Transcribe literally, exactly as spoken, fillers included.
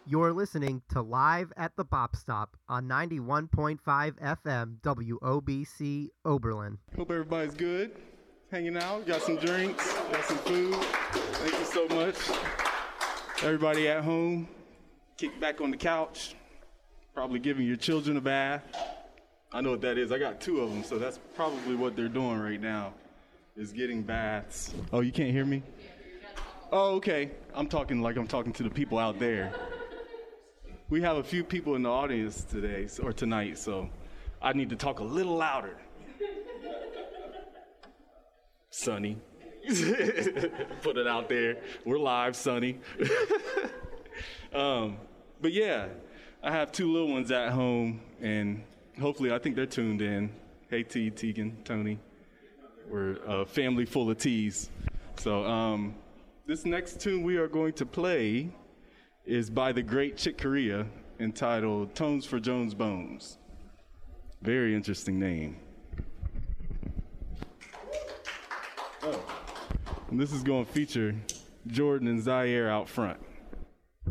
You're listening to Live at the Bop Stop on ninety-one point five F M W O B C Oberlin. Hope everybody's good, hanging out, got some drinks, got some food. Thank you so much. Everybody at home, kick back on the couch, probably giving your children a bath. I know what that is. I got two of them, so that's probably what they're doing right now, is getting baths. Oh, you can't hear me? Oh, okay. I'm talking like I'm talking to the people out there. We have a few people in the audience today, or tonight, so I need to talk a little louder. Sonny. Put it out there. We're live, Sonny. um, but yeah, I have two little ones at home, and hopefully I think they're tuned in. Hey, T, Tegan, Tony. We're a family full of T's. So um, this next tune we are going to play is by the great Chick Corea, entitled Tones for Jones Bones. Very interesting name. Oh. And this is going to feature Jordan and Zaire out front.